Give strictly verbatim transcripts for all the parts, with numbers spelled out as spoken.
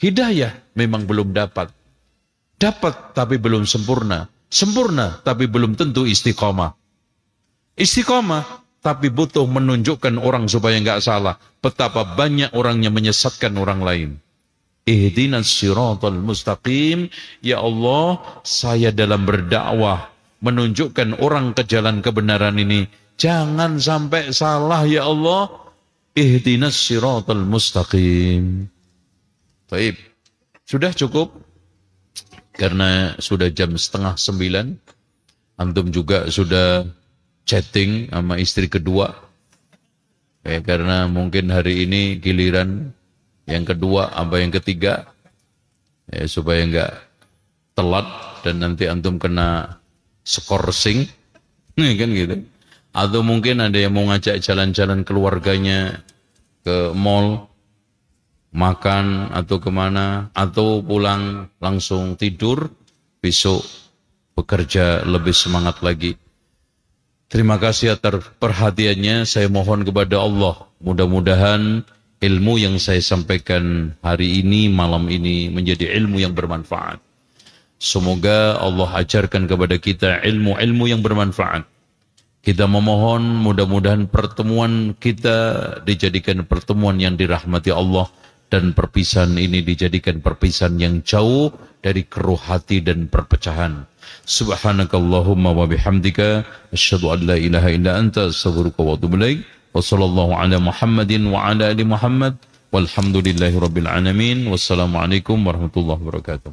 Hidayah memang belum dapat. Dapat tapi belum sempurna. Sempurna tapi belum tentu istiqomah. Istiqomah tapi butuh menunjukkan orang supaya enggak salah. Betapa banyak orang yang menyesatkan orang lain. Ihdinas siratal mustaqim. Ya Allah, saya dalam berdakwah menunjukkan orang ke jalan kebenaran ini, jangan sampai salah ya Allah. Ihdinas siratal mustaqim. Baik, sudah cukup? Karena sudah jam setengah sembilan. Antum juga sudah chatting sama istri kedua. Ya, karena mungkin hari ini giliran yang kedua apa yang ketiga. Ya, supaya enggak telat dan nanti antum kena skorsing. Nih kan gitu. Atau mungkin ada yang mau ngajak jalan-jalan keluarganya ke mall, makan atau kemana, atau pulang langsung tidur, besok bekerja lebih semangat lagi. Terima kasih atas perhatiannya. Saya mohon kepada Allah, mudah-mudahan ilmu yang saya sampaikan hari ini, malam ini, menjadi ilmu yang bermanfaat. Semoga Allah ajarkan kepada kita ilmu-ilmu yang bermanfaat. Kita memohon mudah-mudahan pertemuan kita dijadikan pertemuan yang dirahmati Allah, dan perpisahan ini dijadikan perpisahan yang jauh dari keruh hati dan perpecahan. Subhanakallahumma wa bihamdika asyhadu an la ilaha illa anta astaghfiruka wa atubu ilaik. Wa sallallahu ala Muhammadin wa ala ali Muhammad walhamdulillahi rabbil alamin. Wassalamualaikum warahmatullahi wabarakatuh.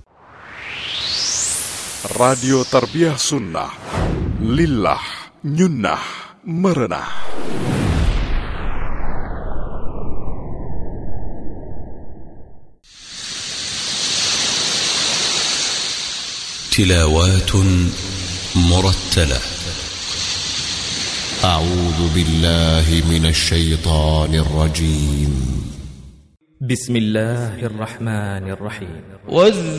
Radio Tarbiyah Sunnah, lillah, nyunnah, merenah. تلاوات مرتلة. أعوذ بالله من الشيطان الرجيم. بسم الله الرحمن الرحيم.